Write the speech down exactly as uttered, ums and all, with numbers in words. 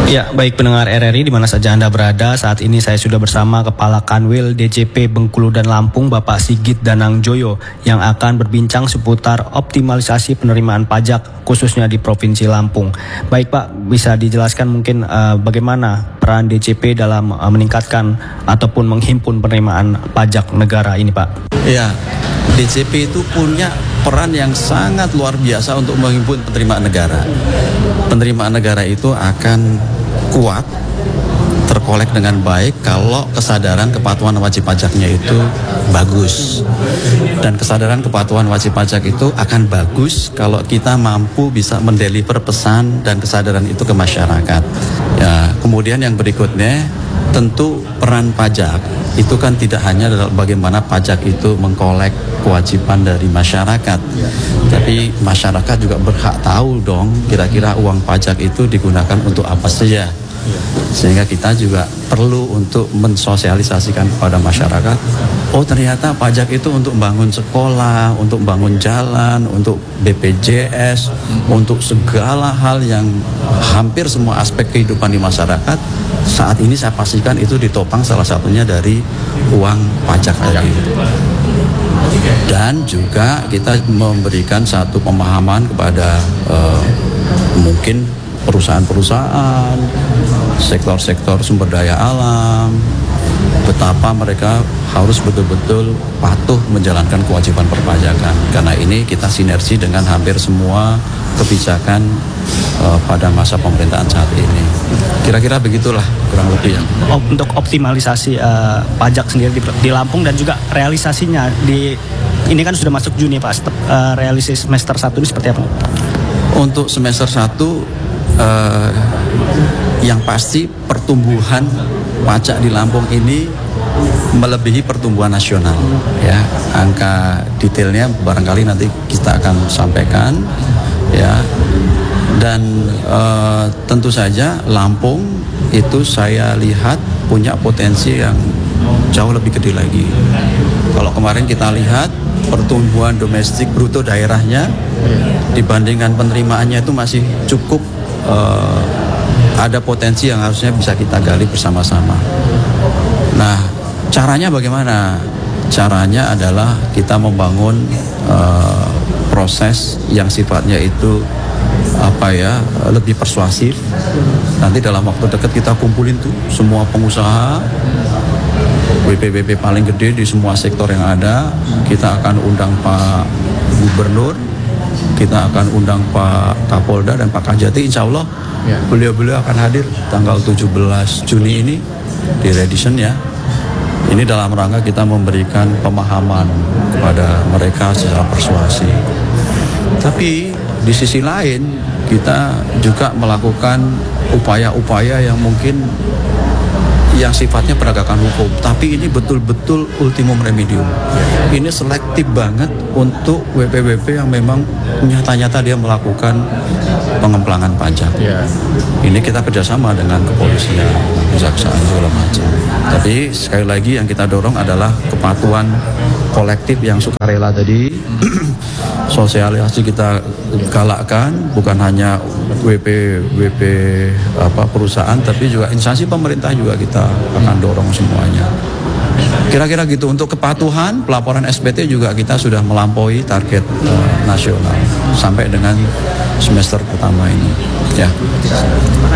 Ya, baik pendengar R R I di mana saja Anda berada, saat ini saya sudah bersama Kepala Kanwil D J P Bengkulu dan Lampung, Bapak Sigit Danang Joyo, yang akan berbincang seputar optimalisasi penerimaan pajak khususnya di Provinsi Lampung. Baik Pak, bisa dijelaskan mungkin uh, bagaimana peran D J P dalam uh, meningkatkan ataupun menghimpun penerimaan pajak negara ini Pak? Ya, D J P itu punya peran yang sangat luar biasa untuk menghimpun penerimaan negara. Penerimaan negara itu akan kuat, terkolek dengan baik kalau kesadaran kepatuhan wajib pajaknya itu bagus. Dan kesadaran kepatuhan wajib pajak itu akan bagus kalau kita mampu bisa mendeliver pesan dan kesadaran itu ke masyarakat. Ya, kemudian yang berikutnya, tentu peran pajak itu kan tidak hanya adalah bagaimana pajak itu mengkolek kewajiban dari masyarakat, tapi masyarakat juga berhak tahu dong kira-kira uang pajak itu digunakan untuk apa saja. Sehingga kita juga perlu untuk mensosialisasikan kepada masyarakat, oh ternyata pajak itu untuk bangun sekolah, untuk bangun jalan, untuk B P J S, untuk segala hal yang hampir semua aspek kehidupan di masyarakat. Saat ini saya pastikan itu ditopang salah satunya dari uang pajak tadi. Dan juga kita memberikan satu pemahaman kepada uh, mungkin perusahaan-perusahaan, sektor-sektor sumber daya alam, betapa mereka harus betul-betul patuh menjalankan kewajiban perpajakan. Karena ini kita sinergi dengan hampir semua kebijakan uh, pada masa pemerintahan saat ini. Kira-kira begitulah kurang lebih ya. Untuk optimalisasi uh, pajak sendiri di, di Lampung dan juga realisasinya di ini kan sudah masuk Juni Pak, uh, realisasi semester satu ini seperti apa? Untuk semester satu uh, yang pasti pertumbuhan pajak di Lampung ini melebihi pertumbuhan nasional ya. Angka detailnya barangkali nanti kita akan sampaikan ya. Dan uh, tentu saja Lampung itu saya lihat punya potensi yang jauh lebih gede lagi. Kalau kemarin kita lihat pertumbuhan domestik bruto daerahnya dibandingkan penerimaannya itu masih cukup uh, ada potensi yang harusnya bisa kita gali bersama-sama. Nah, caranya bagaimana? Caranya adalah kita membangun uh, proses yang sifatnya itu apa ya, lebih persuasif. Nanti dalam waktu dekat kita kumpulin tuh semua pengusaha W P W P paling gede di semua sektor yang ada. Kita akan undang Pak Gubernur, kita akan undang Pak Kapolda dan Pak Kajati. Insya Allah ya, beliau-beliau akan hadir tanggal tujuh belas Juni ini di Radisson ya. Ini dalam rangka kita memberikan pemahaman kepada mereka secara persuasi. Tapi di sisi lain kita juga melakukan upaya-upaya yang mungkin yang sifatnya penegakan hukum, tapi ini betul-betul ultimum remedium. Ini selektif banget untuk W P W P yang memang nyata-nyata dia melakukan pengemplangan pajak. Yeah. Ini kita kerjasama dengan kepolisian, kejaksaan segala macam. Tapi sekali lagi yang kita dorong adalah kepatuhan kolektif yang sukarela tadi. Sosialisasi kita galakkan, bukan hanya W P W P apa perusahaan, tapi juga instansi pemerintah juga kita akan dorong semuanya. Kira-kira gitu. Untuk kepatuhan pelaporan S P T juga kita sudah melampaui target uh, nasional sampai dengan semester pertama ini. Ya.